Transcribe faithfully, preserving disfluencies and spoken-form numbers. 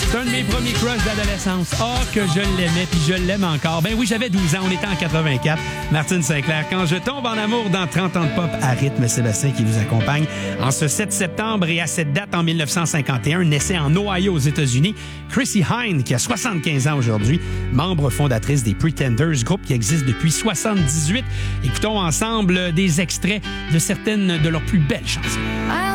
C'est un de mes premiers crushs d'adolescence. Oh, que je l'aimais, puis je l'aime encore. Ben oui, j'avais douze ans, on était en quatre-vingt-quatre. Martine Sinclair, quand je tombe en amour dans trente ans de pop à rythme, Sébastien qui vous accompagne. En ce sept septembre et à cette date en dix-neuf cent cinquante et un, naissait en Ohio aux États-Unis Chrissie Hynde, qui a soixante-quinze ans aujourd'hui, membre fondatrice des Pretenders, groupe qui existe depuis soixante-dix-huit. Écoutons ensemble des extraits de certaines de leurs plus belles chansons.